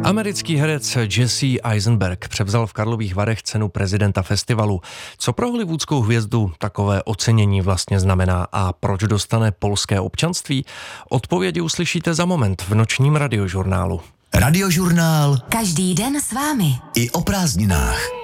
Americký herec Jesse Eisenberg převzal v Karlových Varech cenu prezidenta festivalu. Co pro hollywoodskou hvězdu takové ocenění vlastně znamená a proč dostane polské občanství? Odpovědi uslyšíte za moment v nočním radiožurnálu. Radiožurnál. Každý den s vámi. I o prázdninách.